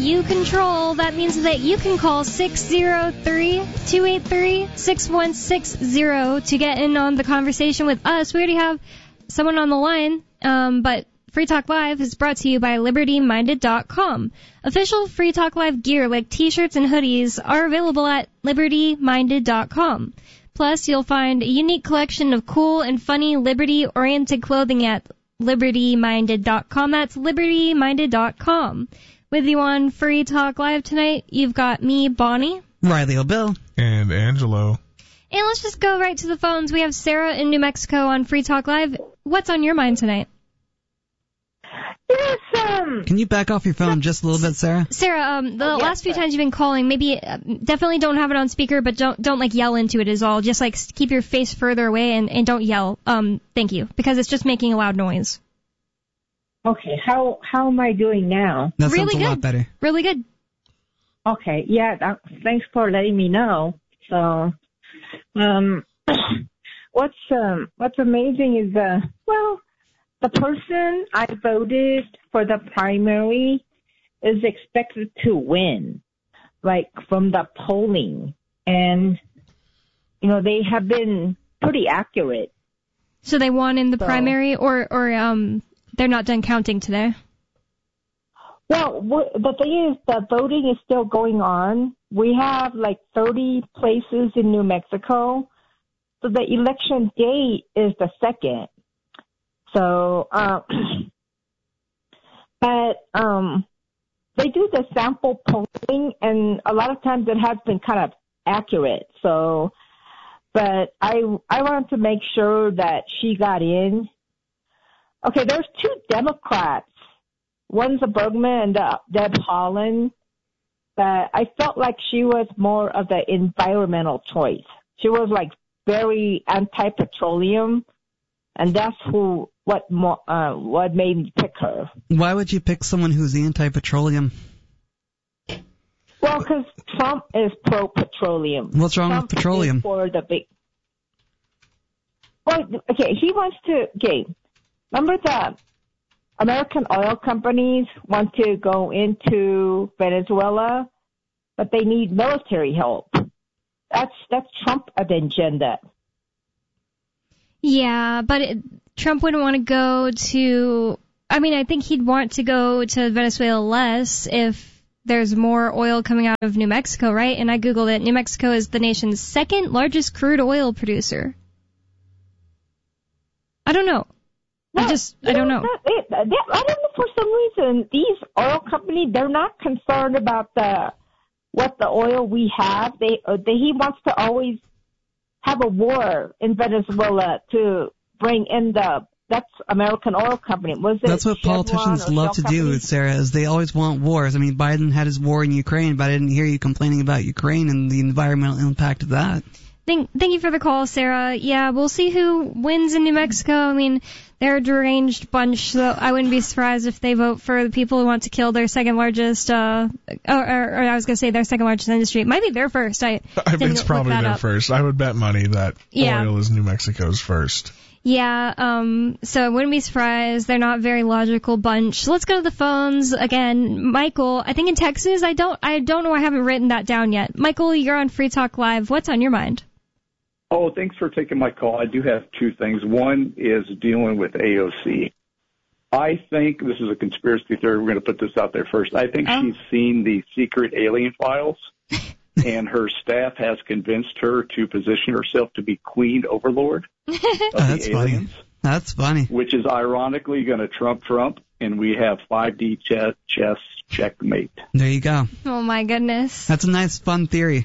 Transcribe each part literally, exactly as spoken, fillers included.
you control. That means that you can call six oh three, two eight three, six one six zero to get in on the conversation with us. We already have someone on the line, um, but Free Talk Live is brought to you by Liberty Minded dot com. Official Free Talk Live gear like t-shirts and hoodies are available at Liberty Minded dot com. Plus, you'll find a unique collection of cool and funny Liberty-oriented clothing at Liberty Minded dot com. That's Liberty Minded dot com. With you on Free Talk Live tonight, you've got me, Bonnie. Riley O'Bill. And Angelo. And let's just go right to the phones. We have Sarah in New Mexico on Free Talk Live. What's on your mind tonight? Yes, um... Can you back off your phone just a little bit, Sarah? Sarah, um, the oh, yes, last few sir. times you've been calling, maybe uh, definitely don't have it on speaker, but don't, don't like, yell into it is all. Just, like, keep your face further away and, and don't yell. Um, thank you. Because it's just making a loud noise. Okay, how how am I doing now? That really sounds a good. lot better. Really good. Okay, yeah, that, thanks for letting me know. So, um, what's um what's amazing is uh well, the person I voted for the primary is expected to win, like from the polling, and you know they have been pretty accurate. So they won in the So- primary, or or um they're not done counting today? Well, wh- the thing is, the voting is still going on. We have like thirty places in New Mexico. So the election date is the second. So, uh, but um, they do the sample polling, and a lot of times it has been kind of accurate. So, but I I wanted to make sure that she got in. Okay, there's two Democrats. One's a Bergman and uh, Deb Haaland. But I felt like she was more of the environmental choice. She was like very anti-petroleum, and that's who what mo- uh, what made me pick her. Why would you pick someone who's anti-petroleum? Well, because Trump is pro-petroleum. What's wrong Trump with petroleum? Is for the big. Well, okay, he wants to. Okay, remember the American oil companies want to go into Venezuela, but they need military help. That's that's Trump agenda. Yeah, but it, Trump wouldn't want to go to... I mean, I think he'd want to go to Venezuela less if there's more oil coming out of New Mexico, right? And I Googled it. New Mexico is the nation's second largest crude oil producer. I don't know. I just, I don't know. They, they, I don't know, for some reason, these oil companies, they're not concerned about the what the oil we have. They, uh, they He wants to always have a war in Venezuela to bring in the, that's American Oil Company. Was it That's what Chevron politicians or love Shell to do, Company? Sarah, is they always want wars. I mean, Biden had his war in Ukraine, but I didn't hear you complaining about Ukraine and the environmental impact of that. Thank, thank you for the call, Sarah. Yeah, we'll see who wins in New Mexico. I mean, they're a deranged bunch, so I wouldn't be surprised if they vote for the people who want to kill their second largest, uh, or, or, or I was going to say their second largest industry. It might be their first. I, I think it's probably their up. first. I would bet money that Yeah. oil is New Mexico's first. Yeah, um, so I wouldn't be surprised. They're not a very logical bunch. So let's go to the phones again. Michael, I think in Texas, I don't, I don't know, I haven't written that down yet. Michael, you're on Free Talk Live. What's on your mind? Oh, thanks for taking my call. I do have two things. One is dealing with A O C. I think this is a conspiracy theory. We're going to put this out there first. I think Oh. she's seen the secret alien files, and her staff has convinced her to position herself to be queen overlord of That's the funny. aliens, That's funny. which is ironically going to trump Trump, and we have five D chess, chess checkmate. There you go. Oh my goodness. That's a nice, fun theory.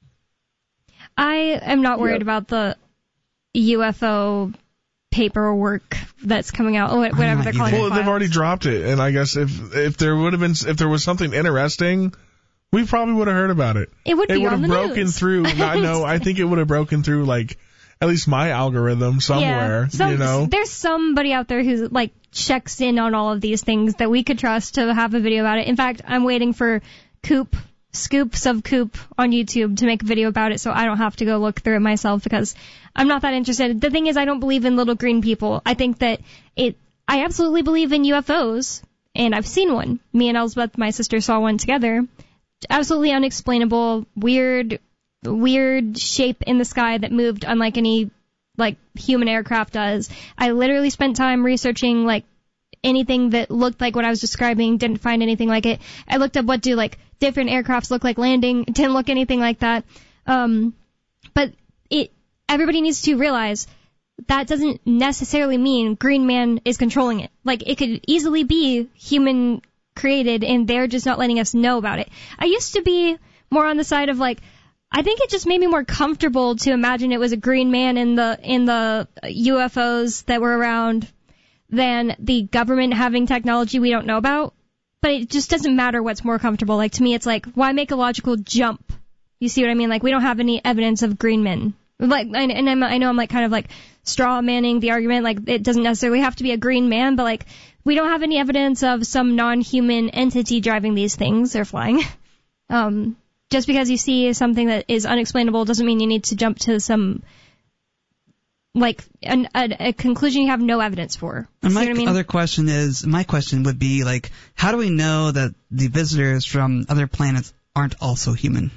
I am not worried Yep. about the U F O paperwork that's coming out, or whatever not they're calling either. it. Well, they've already dropped it, and I guess if if there would have been if there was something interesting, we probably would have heard about it. It would It be would on have the broken news. through. I know. I think it would have broken through like at least my algorithm somewhere. Yeah. Some, you know. There's somebody out there who like checks in on all of these things that we could trust to have a video about it. In fact, I'm waiting for Coop, Scoops of Coop on YouTube to make a video about it so I don't have to go look through it myself because I'm not that interested. The thing is, I don't believe in little green people. I think that it, I absolutely believe in U F Os and I've seen one. Me and Elizabeth, my sister, saw one together. Absolutely unexplainable, weird, weird shape in the sky that moved unlike any, like, human aircraft does. I literally spent time researching, like, anything that looked like what I was describing, didn't find anything like it. I looked up what do, like, different aircrafts look like landing, it didn't look anything like that. Um, but it, everybody needs to realize that doesn't necessarily mean Green Man is controlling it. Like, it could easily be human created, and they're just not letting us know about it. I used to be more on the side of, like, I think it just made me more comfortable to imagine it was a green man in the in the U F Os that were around than the government having technology we don't know about. But it just doesn't matter what's more comfortable. Like, to me, it's like, why make a logical jump? You see what I mean? Like, we don't have any evidence of green men. Like, and, and I'm, I know I'm, like, kind of, like, straw manning the argument. Like, it doesn't necessarily have to be a green man, but, like, we don't have any evidence of some non-human entity driving these things or flying. Um, just because you see something that is unexplainable doesn't mean you need to jump to some, like, an, a, a conclusion you have no evidence for. And my see what I mean? other question is, my question would be, like, how do we know that the visitors from other planets aren't also human?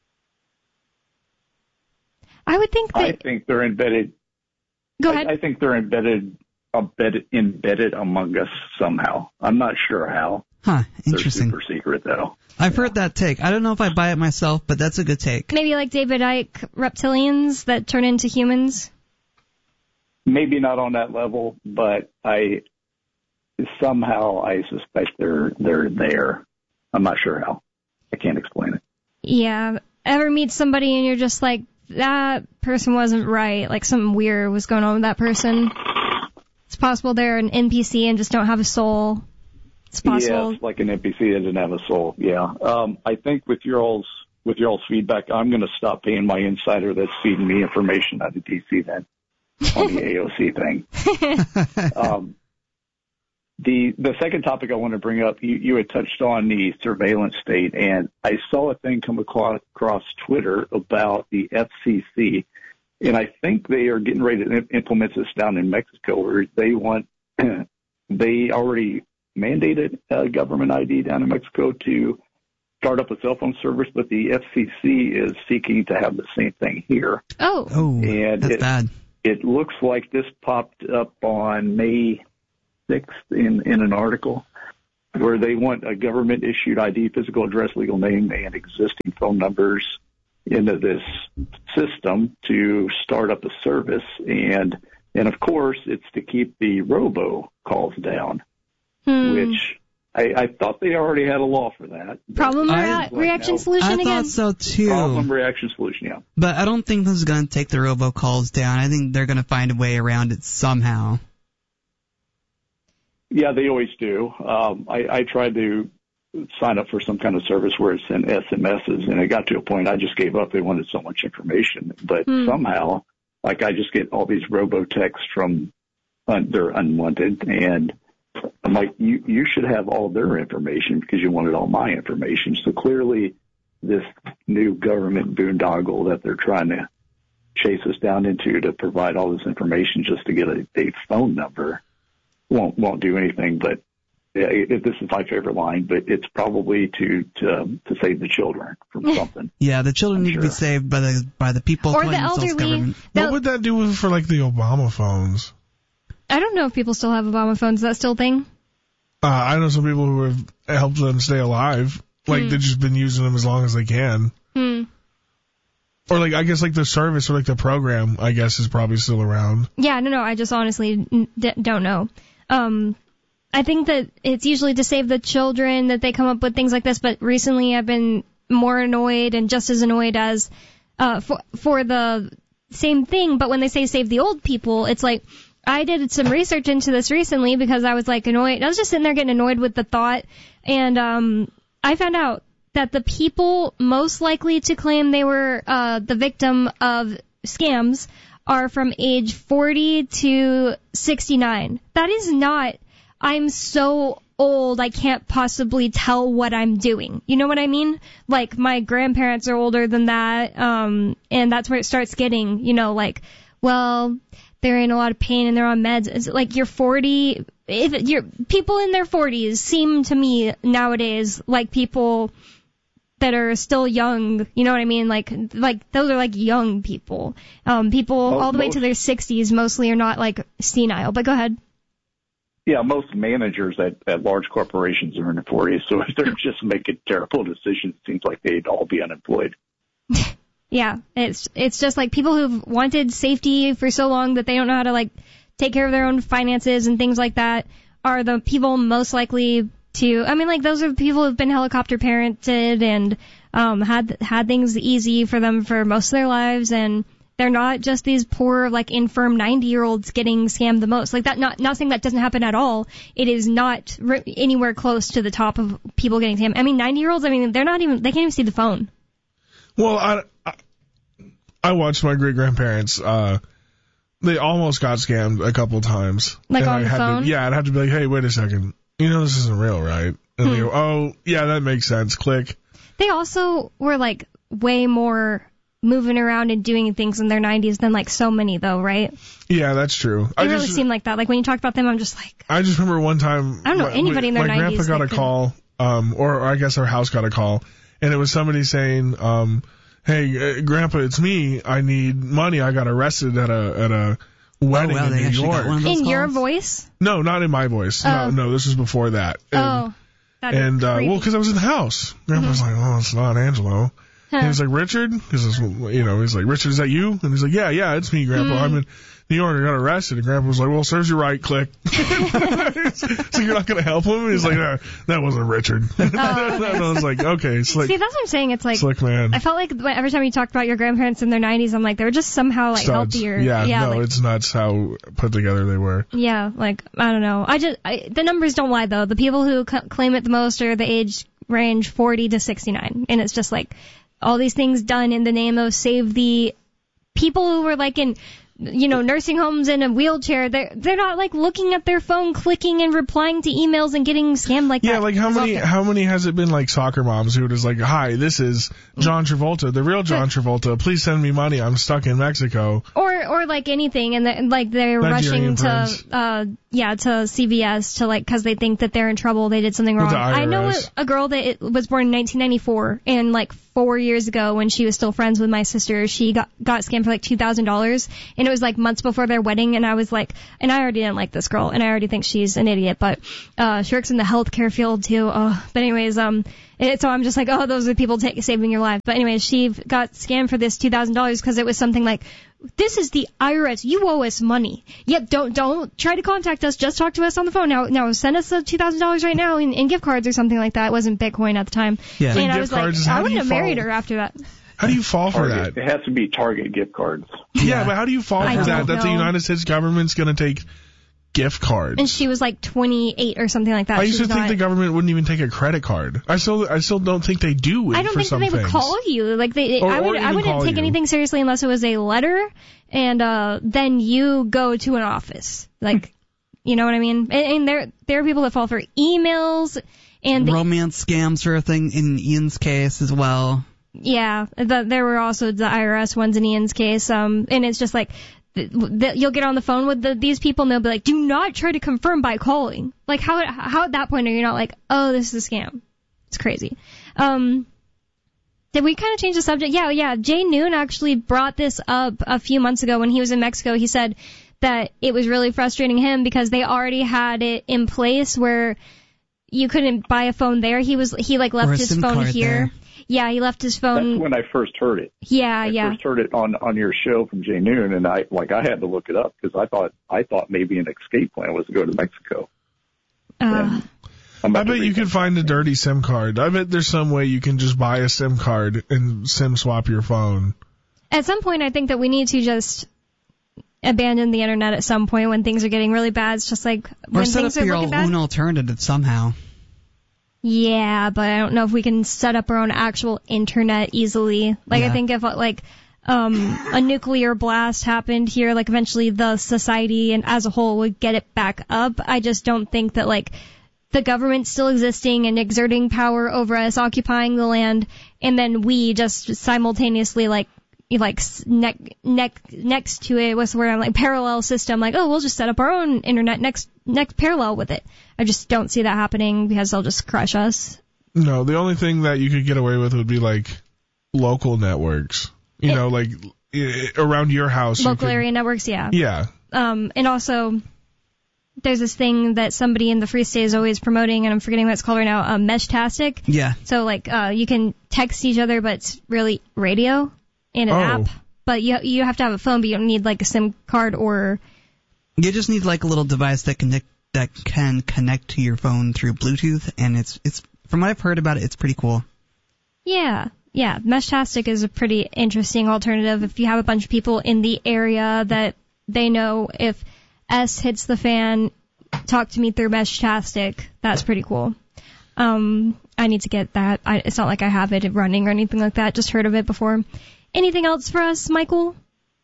I would think that... I think they're embedded. Go ahead. I, I think they're embedded, embedded, embedded among us somehow. I'm not sure how. Huh, interesting. They're super secret, though. I've heard that take. I don't know if I buy it myself, but that's a good take. Maybe like David Icke reptilians that turn into humans? Maybe not on that level, but I somehow I suspect they're they're there. I'm not sure how. I can't explain it. Yeah. Ever meet somebody and you're just like, that person wasn't right, like something weird was going on with that person? It's possible they're an N P C and just don't have a soul. It's possible. Yeah, like an N P C that doesn't have a soul. Yeah. Um, I think with your all's with your all's feedback, I'm going to stop paying my insider that's feeding me information out of D C then on the A O C thing. um, the the second topic I want to bring up, you, you had touched on the surveillance state, and I saw a thing come across, across Twitter about the F C C, and I think they are getting ready to implement this down in Mexico, where they want they already mandated a government I D down in Mexico to start up a cell phone service, but the F C C is seeking to have the same thing here. Oh, oh, and that's it, bad. It looks like this popped up on May sixth in, in an article where they want a government-issued I D, physical address, legal name, and existing phone numbers into this system to start up a service. And, and of course, it's to keep the robo calls down. Hmm. Which I, I thought they already had a law for that. Problem I, rea- like reaction no. solution I again? thought so too. Problem reaction solution, yeah. But I don't think this is going to take the robocalls down. I think they're going to find a way around it somehow. Yeah, they always do. Um, I, I tried to sign up for some kind of service where it sent S M Ses, and it got to a point I just gave up. They wanted so much information. But hmm. somehow, like, I just get all these robo texts from un- they're unwanted, and I'm like, you, you should have all their information because you wanted all my information. So clearly this new government boondoggle that they're trying to chase us down into to provide all this information just to get a, a phone number won't won't do anything. But it, this is my favorite line, but it's probably to to, to save the children from something. Yeah, the children I'm need sure. to be saved by the by the people or calling the themselves elderly. government. What would that do for, like, the Obama phones? I don't know if people still have Obama phones. Is that still a thing? Uh, I know some people who have helped them stay alive. Like, hmm. they've just been using them as long as they can. Hmm. Or, like, I guess, like, the service or, like, the program, I guess, is probably still around. Yeah, no, no, I just honestly d- don't know. Um, I think that it's usually to save the children that they come up with things like this, but recently I've been more annoyed and just as annoyed as uh, for, for the same thing, but when they say save the old people, it's like, I did some research into this recently because I was like annoyed. I was just sitting there getting annoyed with the thought, and um, I found out that the people most likely to claim they were uh, the victim of scams are from age forty to sixty-nine. That is not, I'm so old I can't possibly tell what I'm doing. You know what I mean? Like, my grandparents are older than that, um, and that's where it starts getting, you know, like, well, they're in a lot of pain and they're on meds. It's like, you're forty, if it, you're, people in their forties seem to me nowadays like people that are still young, you know what I mean? Like, like those are like young people. Um, people Oh, all the way most- to their sixties mostly are not like senile. But go ahead. Yeah, most managers at, at large corporations are in their forties, so if they're just making terrible decisions, it seems like they'd all be unemployed. Yeah, it's it's just like people who've wanted safety for so long that they don't know how to like take care of their own finances and things like that are the people most likely to. I mean, like those are the people who've been helicopter parented and um, had had things easy for them for most of their lives, and they're not just these poor like infirm ninety year olds getting scammed the most. Like that, not not saying that doesn't happen at all. It is not re- anywhere close to the top of people getting scammed. I mean, ninety year olds. I mean, they're not even they can't even see the phone. Well, I, I, I watched my great grandparents. Uh, they almost got scammed a couple times. Like and on I the had phone? To, yeah, I'd have to be like, hey, wait a second. You know this isn't real, right? And Hmm. they go, oh, yeah, that makes sense. Click. They also were like way more moving around and doing things in their nineties than like so many though, right? Yeah, that's true. It I really just, seemed like that. Like when you talk about them, I'm just like, I just remember one time. I don't know my- anybody in their my nineties grandpa got that a could- call, um, or, or I guess our house got a call, and it was somebody saying, um, hey, uh, Grandpa, it's me. I need money. I got arrested at a at a wedding wow, in they New actually got York. one of those in your calls? voice. No, not in my voice. Oh. No, no, this was before that. And, Oh, that'd be and uh, creepy. well, because I was in the house. Grandpa was like, oh, it's not Angelo. Huh. And he was like, Richard? Because, you know, he's like, Richard, is that you? And he's like, yeah, yeah, it's me, Grandpa. Hmm. I'm in New York. I got arrested. And Grandpa was like, well, serves you right, click. So you're not going to help him? And he's like, no, that wasn't Richard. And I was like, okay, slick, See, that's what I'm saying. It's like slick man. I felt like every time you talked about your grandparents in their nineties, I'm like they were just somehow like Studs. healthier. Yeah, yeah, no, like, it's nuts how put together they were. yeah, like I don't know. I just I, the numbers don't lie though. The people who c- claim it the most are the age range forty to sixty-nine, and it's just like all these things done in the name of save the people who were like in, you know, nursing homes in a wheelchair. They're they're not like looking at their phone, clicking and replying to emails and getting scammed like Yeah, that. like how as many often. how many has it been like soccer moms who are just like, hi, this is John Travolta, the real John Travolta. Please send me money. I'm stuck in Mexico. Or or like anything, and the, like they're Nigerian rushing to prince. uh yeah to C V S to like because they think that they're in trouble, they did something With wrong. the I know I R S. a, a girl that it, was born in nineteen ninety-four, and like four years ago when she was still friends with my sister, she got got scammed for like two thousand dollars, and it was like months before their wedding, and I was like, and I already didn't like this girl, and I already think she's an idiot, but uh she works in the healthcare field too. Oh, but anyways, um. And so I'm just like, oh, those are people take, saving your life. But anyways, she got scammed for this two thousand dollars because it was something like, this is the I R S. You owe us money. Yep, don't don't try to contact us. Just talk to us on the phone. Now, now send us the two thousand dollars right now in, in gift cards or something like that. It wasn't Bitcoin at the time. Yeah. And And I gift was like, cards is how I do wouldn't you have married follow- her after that. How do you fall for Target. that? It has to be Target gift cards. Yeah, but how do you fall I for that? don't That the know. United States government's going to take gift cards. And she was like twenty-eight or something like that. I She used to was think not- the government wouldn't even take a credit card. I still, I still don't think they do. I don't for think that some they would things. call you. Like they, Or- I or would, I even wouldn't call take you. anything seriously unless it was a letter, and uh, then you go to an office. Like, you know what I mean? And, and there, there are people that fall for emails, and the, Romance scams are a thing in Ian's case as well. yeah, the, there were also the I R S ones in Ian's case. Um, and it's just like. th- th- You'll get on the phone with the, these people and they'll be like, do not try to confirm by calling. Like, how, how at that point are you not like, oh, this is a scam? It's crazy. Um, did we kind of change the subject? Yeah, yeah. Jay Noon actually brought this up a few months ago when he was in Mexico. He said that it was really frustrating him because they already had it in place where you couldn't buy a phone there. He was, he like Or left a his SIM phone card here. there. Yeah, he left his That's phone. when I first heard it. Yeah, I yeah. first heard it on on your show from Jay Noon, and I like I had to look it up because I thought I thought maybe an escape plan was to go to Mexico. Uh, I'm I about to bet you read could that. find a dirty SIM card. I bet there's some way you can just buy a SIM card and SIM swap your phone. At some point, I think that we need to just abandon the internet at some point when things are getting really bad. It's just like Or when set things up are your looking own bad. alternative somehow. Yeah, but I don't know if we can set up our own actual internet easily. Like, I Yeah. think if, like, um, a nuclear blast happened here, like, eventually the society and as a whole would get it back up. I just don't think that, like, the government still existing and exerting power over us, occupying the land, and then we just simultaneously, like, like s- neck neck next to it. What's the word? I'm like parallel system. Like, oh, we'll just set up our own internet next next parallel with it. I just don't see that happening because they'll just crush us. No, the only thing that you could get away with would be like local networks. You It- know, like i- around your house. you Local could- area networks, yeah. Yeah. Um, and also, there's this thing that somebody in the Free State is always promoting, and I'm forgetting what it's called right now, um, Meshtastic. Yeah. So, like, uh, you can text each other, but it's really radio in an Oh. app. But you you have to have a phone, but you don't need, like, a SIM card or... You just need like a little device that connect that can connect to your phone through Bluetooth, and it's it's from what I've heard about it, it's pretty cool. Yeah, yeah. Meshtastic is a pretty interesting alternative if you have a bunch of people in the area that they know if S hits the fan, talk to me through Meshtastic. That's pretty cool. Um, I need to get that. I, it's not like I have it running or anything like that. Just heard of it before. Anything else for us, Michael?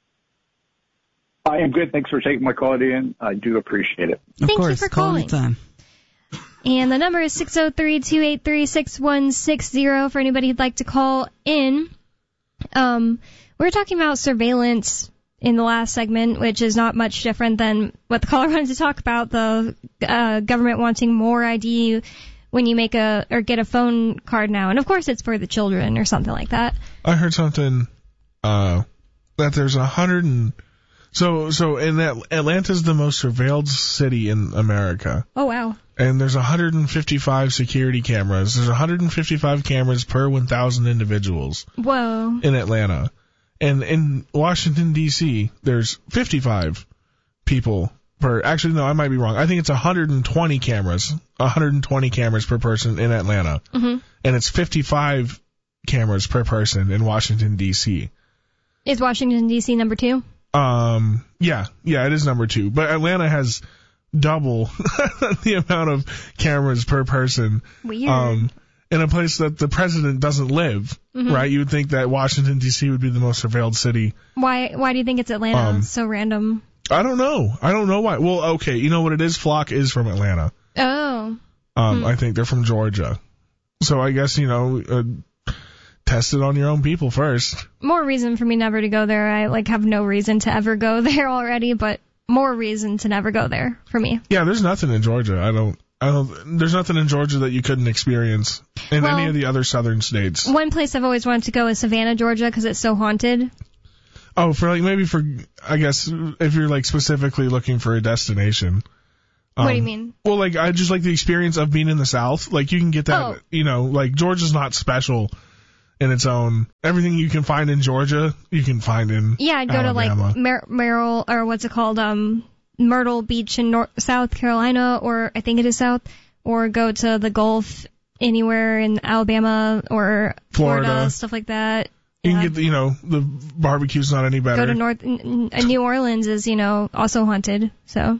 I am good. Thanks for taking my call, Ian. I do appreciate it. Of Thank you course, for call calling. anytime. And the number is six oh three, two eight three, six one six zero for anybody who'd like to call in. Um, we were talking about surveillance in the last segment, which is not much different than what the caller wanted to talk about, the uh, government wanting more I D when you make a or get a phone card now. And, of course, it's for the children or something like that. I heard something uh, that there's a hundred and so so in that Atlanta's the most surveilled city in America, Oh, wow. and there's one hundred fifty-five security cameras. There's one hundred fifty-five cameras per one thousand individuals Whoa. in Atlanta, and in Washington D C there's fifty-five people per. Actually, no, I might be wrong. I think it's one hundred twenty cameras, one hundred twenty cameras per person in Atlanta, Mm-hmm. and it's fifty-five cameras per person in Washington D C. Is Washington, D C number two? Um, yeah, yeah, it is number two. But Atlanta has double the amount of cameras per person. Weird. Um, in a place that the president doesn't live, Mhm. right? You would think that Washington, D C would be the most surveilled city. Why Why do you think it's Atlanta? Um, It's so random. I don't know. I don't know why. Well, okay, you know what it is? Flock is from Atlanta. Oh. Um, Hmm. I think they're from Georgia. So I guess, you know, uh, test it on your own people first. More reason for me never to go there. I like have no reason to ever go there already, but more reason to never go there for me. Yeah, there's nothing in Georgia. I don't, I don't, there's nothing in Georgia that you couldn't experience in Well, any of the other southern states. One place I've always wanted to go is Savannah, Georgia, because it's so haunted. Oh, for like, maybe for, I guess, if you're like specifically looking for a destination. What do you Um, mean? Well, like, I just like the experience of being in the South. Like, you can get that, Oh. you know, like, Georgia's not special in its own. Everything you can find in Georgia, you can find in Yeah, I'd go Alabama. to like Mer- Merrill, or what's it called, um, Myrtle Beach in North, South Carolina, or I think it is South, or go to the Gulf anywhere in Alabama or Florida, Florida. stuff like that. You Yeah. can get, the, you know, the barbecue's not any better. Go to North, n- n- New Orleans is, you know, also haunted, so,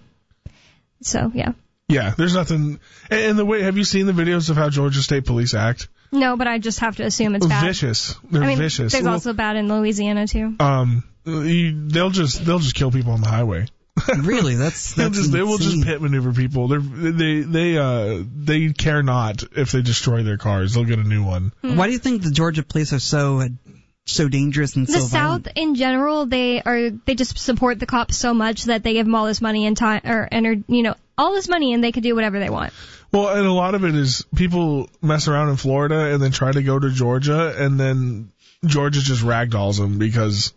so, yeah. Yeah, there's nothing. And, and the way, have you seen the videos of how Georgia State Police act? No, but I just have to assume it's bad. Vicious. They're I mean, vicious. there's Well, also bad in Louisiana too. um, you, they'll just they'll just kill people on the highway. Really, that's They'll that's just they will just insane. pit maneuver people. They're, they they uh they care not if they destroy their cars. They'll get a new one. Why do you think the Georgia police are so uh, so dangerous and The so South violent? in general, they are they just support the cops so much that they give them all this money and time, or and you know all this money, and they could do whatever they want. Well, and a lot of it is people mess around in Florida and then try to go to Georgia, and then Georgia just ragdolls them because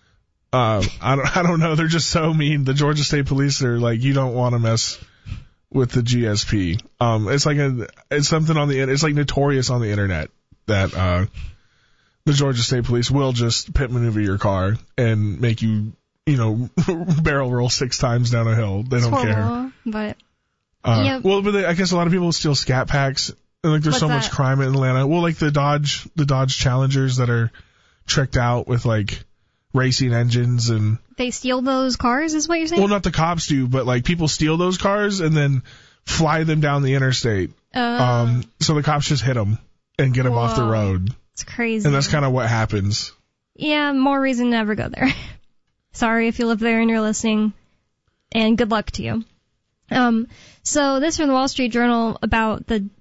uh I don't I don't know, they're just so mean. The Georgia State Police are like, you don't want to mess with the G S P. Um, it's like a it's something on the it's like notorious on the internet that uh the Georgia State Police will just pit maneuver your car and make you you know barrel roll six times down a hill. They It's don't care. horrible, but Uh, Yep. Well, but they, I guess a lot of people steal Scat Packs. And like, there's What's so much that? crime in Atlanta. Well, like the Dodge, the Dodge Challengers that are tricked out with like racing engines and, they steal those cars, is what you're saying? well, not the cops do, but like people steal those cars and then fly them down the interstate. uh, Um, so the cops just hit them and get them off the Whoa. road. it's crazy. And that's kind of what happens. Yeah, more reason to never go there. Sorry if you live there and you're listening, and good luck to you. Um, so this from the Wall Street Journal about the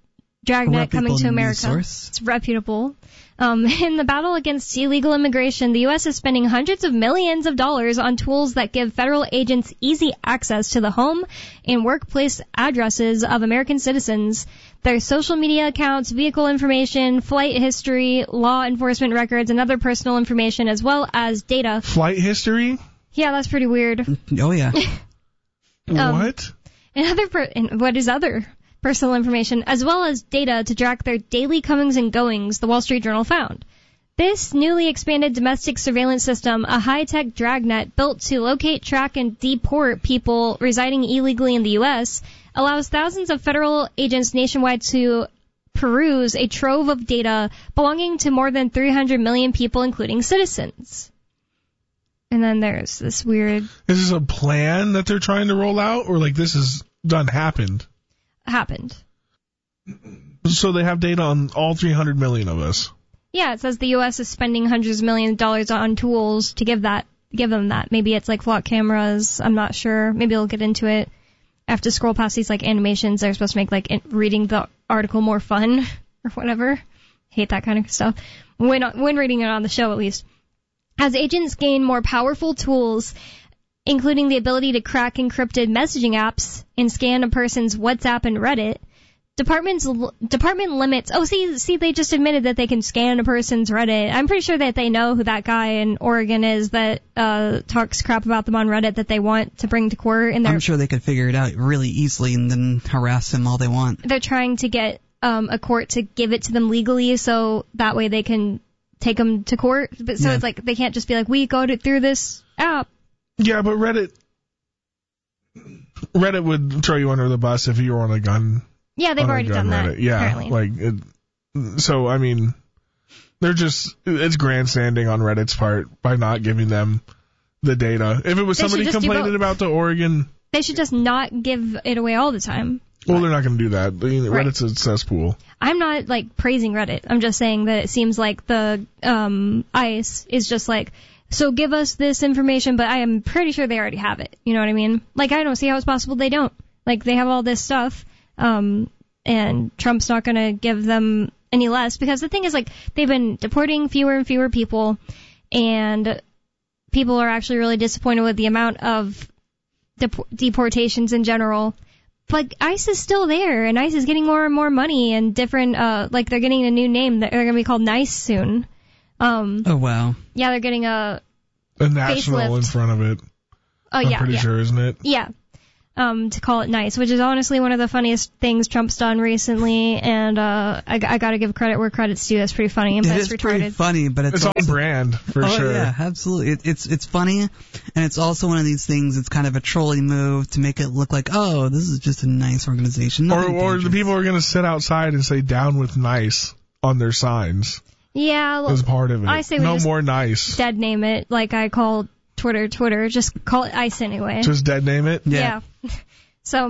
dragnet coming to news America. source. It's reputable. Um, in the battle against illegal immigration, the U S is spending hundreds of millions of dollars on tools that give federal agents easy access to the home and workplace addresses of American citizens, their social media accounts, vehicle information, flight history, law enforcement records, and other personal information, as well as data. Flight history? Yeah, that's pretty weird. Oh, yeah. Um, what? And other per- and what is other personal information, as well as data to track their daily comings and goings, the Wall Street Journal found. This newly expanded domestic surveillance system, a high-tech dragnet built to locate, track, and deport people residing illegally in the U S, allows thousands of federal agents nationwide to peruse a trove of data belonging to more than three hundred million people, including citizens. And then there's this weird... Is this a plan that they're trying to roll out, or like this is done happened? happened. So they have data on all three hundred million of us. Yeah, it says the U S is spending hundreds of millions of dollars on tools to give that, give them that. Maybe it's like flock cameras. I'm not sure. Maybe I'll get into it. I have to scroll past these like animations. They're supposed to make like in- reading the article more fun or whatever. Hate that kind of stuff. When when reading it on the show, at least. As agents gain more powerful tools, including the ability to crack encrypted messaging apps and scan a person's WhatsApp and Reddit, departments department limits. Oh, see, see, they just admitted that they can scan a person's Reddit. I'm pretty sure that they know who that guy in Oregon is that uh talks crap about them on Reddit that they want to bring to court. And I'm sure they could figure it out really easily and then harass him all they want. They're trying to get um a court to give it to them legally, so that way they can take them to court. But so Yeah. it's like they can't just be like, we go to, through this app. Yeah, but Reddit, Reddit would throw you under the bus if you were on a gun. Yeah, they've on a already gun done Reddit. that. Yeah, apparently. like it, so. I mean, they're just it's grandstanding on Reddit's part by not giving them the data. If it was They should somebody just do complaining both. about the Oregon, They should just not give it away all the time. well, they're not going to do that. Right. Reddit's a cesspool. I'm not like praising Reddit. I'm just saying that it seems like the um ICE is just like, so give us this information, but I am pretty sure they already have it. You know what I mean? Like, I don't see how it's possible they don't. Like, they have all this stuff, um, and Trump's not going to give them any less, because the thing is, like, they've been deporting fewer and fewer people, and people are actually really disappointed with the amount of dep- deportations in general. But ICE is still there, and ICE is getting more and more money, and different, uh, like, they're getting a new name that they're going to be called NICE soon. Um, Oh, wow. yeah, they're getting a, A national Facelift. in front of it. oh I'm yeah, pretty yeah, sure, isn't it? yeah, um, to call it NICE, which is honestly one of the funniest things Trump's done recently, and, uh, I, I gotta give credit where credit's due. That's pretty funny, and It that's is pretty retarded. funny, but it's, It's on also, brand for oh, sure. yeah, absolutely. It, it's it's funny, and it's also one of these things. It's kind of a trolling move to make it look like, oh, this is just a nice organization. Or Nothing or the dangerous. people are going to sit outside and say "down with nice" on their signs Yeah, well, as part of it. I say we no just more nice. dead name it, like I call Twitter Twitter. Just call it ICE anyway. Just dead name it. Yeah. Yeah. So,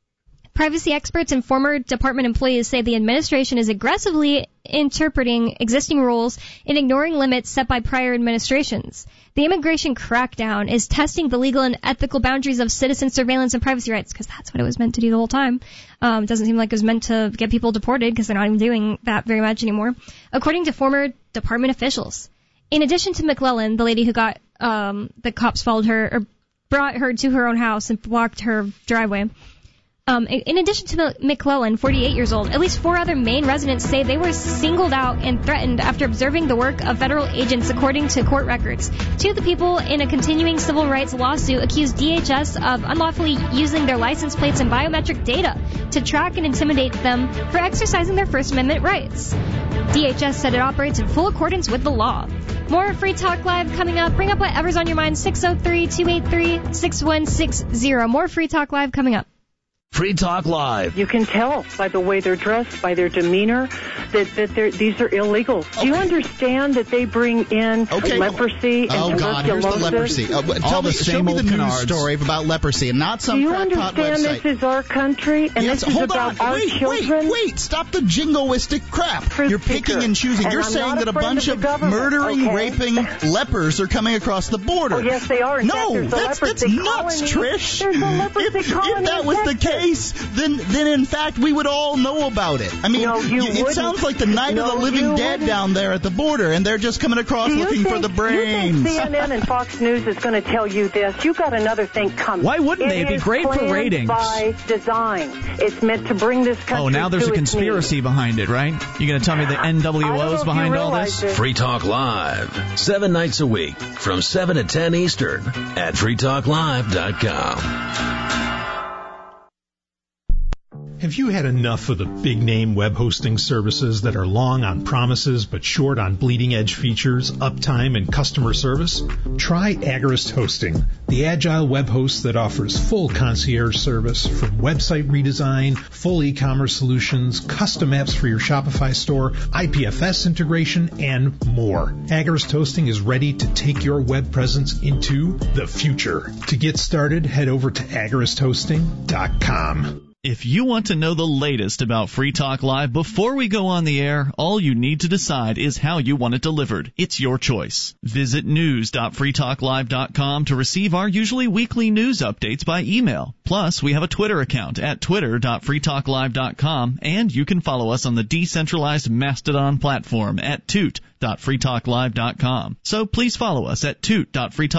privacy experts and former department employees say the administration is aggressively interpreting existing rules and ignoring limits set by prior administrations. The immigration crackdown is testing the legal and ethical boundaries of citizen surveillance and privacy rights, because that's what it was meant to do the whole time. Um, it doesn't seem like it was meant to get people deported, because they're not even doing that very much anymore, according to former department officials. In addition to McClellan, the lady who got um, the cops followed her or brought her to her own house and blocked her driveway. Um, in addition to McClellan, forty-eight years old, at least four other Maine residents say they were singled out and threatened after observing the work of federal agents, according to court records. Two of the people in a continuing civil rights lawsuit accused D H S of unlawfully using their license plates and biometric data to track and intimidate them for exercising their First Amendment rights. D H S said it operates in full accordance with the law. More Free Talk Live coming up. Bring up whatever's on your mind. six oh three, two eight three, six one six oh. More Free Talk Live coming up. Free Talk Live. You can tell by the way they're dressed, by their demeanor, that, that they're, these are illegal. Do you understand that they bring in Okay. leprosy and Oh, God, here's the tuberculosis? leprosy. Uh, w- tell All me, the show same me the old news canards. story about leprosy and not Do some you crackpot understand website. this is our country and Yes, this is hold about on. our wait, children? wait, wait. Stop the jingoistic crap. Truth You're picking seeker. and choosing. And You're I'm saying not that a afraid bunch of of the government, murdering, okay? raping lepers are coming across the border. Oh, yes, they are. In no, fact, there's a that's, that's leprosy nuts, colony. Trish. There's a leprosy if, colony if that in was the Texas. case, then then in fact we would all know about it. I mean, No, you y- it wouldn't. sounds like the night No, of the living you dead wouldn't. down there at the border, and they're just coming across Do you looking think, for the You brains. think C N N and Fox News is going to tell you this? You got another thing coming. Why wouldn't It they? It'd be is great for planned ratings. By design, it's meant to bring this country. Oh, now there's to a its conspiracy knees. behind it, right? You're going to tell me the N W I don't know O's if behind you all realize this? it. Free Talk Live, seven nights a week from seven to ten Eastern at free talk live dot com. Have you had enough of the big-name web hosting services that are long on promises but short on bleeding-edge features, uptime, and customer service? Try Agorist Hosting, the agile web host that offers full concierge service from website redesign, full e-commerce solutions, custom apps for your Shopify store, I P F S integration, and more. Agorist Hosting is ready to take your web presence into the future. To get started, head over to agorist hosting dot com. If you want to know the latest about Free Talk Live before we go on the air, all you need to decide is how you want it delivered. It's your choice. Visit news dot free talk live dot com to receive our usually weekly news updates by email. Plus, we have a Twitter account at twitter dot free talk live dot com, and you can follow us on the decentralized Mastodon platform at toot dot free talk live dot com. So please follow us at toot dot free talk